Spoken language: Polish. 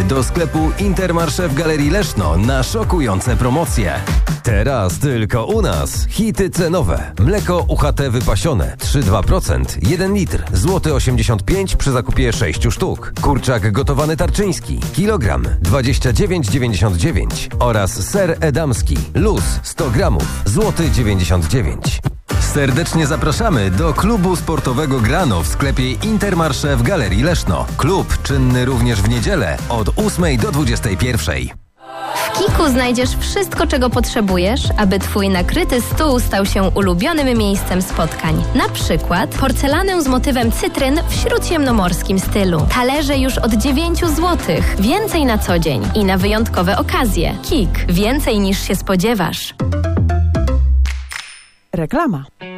do sklepu Intermarché w Galerii Leszno na szokujące promocje. Teraz tylko u nas hity cenowe. Mleko UHT wypasione 3,2%, 1 litr, złoty 85 przy zakupie 6 sztuk. Kurczak gotowany tarczyński, kilogram 29,99 oraz ser edamski, luz 100 gramów, złoty 99. Serdecznie zapraszamy do klubu sportowego Grano w sklepie Intermarché w Galerii Leszno. Klub czynny również w niedzielę od 8 do 21. W Kiku znajdziesz wszystko, czego potrzebujesz, aby twój nakryty stół stał się ulubionym miejscem spotkań. Na przykład porcelanę z motywem cytryn w śródziemnomorskim stylu. Talerze już od 9 zł. Więcej na co dzień i na wyjątkowe okazje. Kik. Więcej niż się spodziewasz. Reklama.